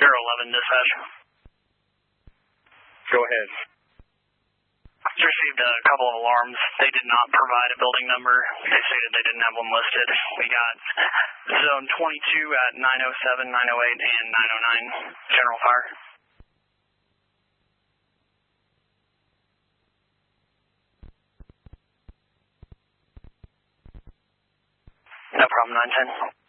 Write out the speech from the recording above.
011 dispatch. Go ahead. Just received a couple of alarms. They did not provide a building number. They stated they didn't have one listed. We got zone 22 at 907, 908, and 909. General fire. No problem, 910.